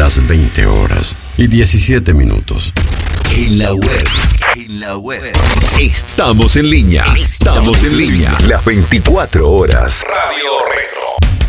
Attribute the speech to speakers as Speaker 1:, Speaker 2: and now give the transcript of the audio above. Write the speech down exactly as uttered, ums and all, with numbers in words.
Speaker 1: las veinte horas y diecisiete minutos.
Speaker 2: En la web, en la web. Estamos en línea, estamos en línea.
Speaker 3: Las veinticuatro horas.
Speaker 2: Radio